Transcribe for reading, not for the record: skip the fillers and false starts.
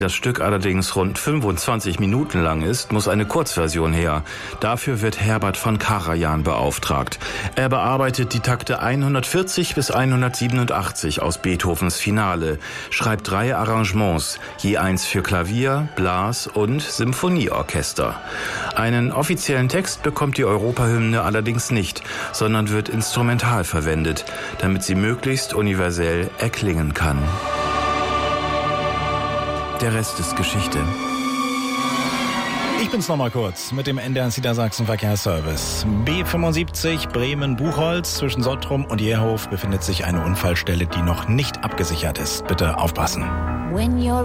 Das Stück allerdings rund 25 Minuten lang ist, muss eine Kurzversion her. Dafür wird Herbert von Karajan beauftragt. Er bearbeitet die Takte 140 bis 187 aus Beethovens Finale, schreibt 3 Arrangements, je eins für Klavier, Blas- und Symphonieorchester. Einen offiziellen Text bekommt die Europahymne allerdings nicht, sondern wird instrumental verwendet, damit sie möglichst universell erklingen kann. Der Rest ist Geschichte. Ich bin's nochmal kurz mit dem NDR Niedersachsen Verkehrsservice. B75 Bremen-Buchholz zwischen Sottrum und Jährhof befindet sich eine Unfallstelle, die noch nicht abgesichert ist. Bitte aufpassen.